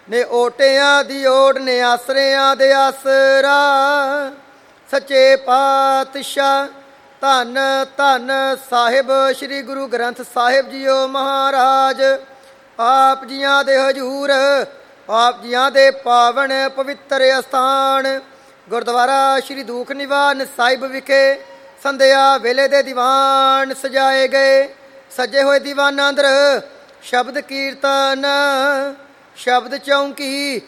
ਨੇ ਓਟਿਆਂ ਦੀ ਓਟ ਨੇ ਆਸਰਿਆਂ ਦੇ ਆਸਰਾ। ਸੱਚੇ ਪਾਤਸ਼ਾਹ ਧੰਨ ਧੰਨ ਸਾਹਿਬ ਸ੍ਰੀ ਗੁਰੂ ਗ੍ਰੰਥ ਸਾਹਿਬ ਜੀਓ ਮਹਾਰਾਜ। ਆਪ ਜੀਆਂ ਦੇ ਹਜ਼ੂਰ, ਆਪ ਜੀਆਂ ਦੇ ਪਾਵਨ ਪਵਿੱਤਰ ਅਸਥਾਨ ਗੁਰਦੁਆਰਾ ਸ੍ਰੀ ਦੂਖ ਨਿਵਾਰਨ ਸਾਹਿਬ ਵਿਖੇ ਸੰਧਿਆ ਵੇਲੇ ਦੇ ਦੀਵਾਨ ਸਜਾਏ ਗਏ। ਸਜੇ ਹੋਏ ਦੀਵਾਨਾਂ ਅੰਦਰ ਸ਼ਬਦ ਕੀਰਤਨ, ਸ਼ਬਦ ਚੌਂਕੀ,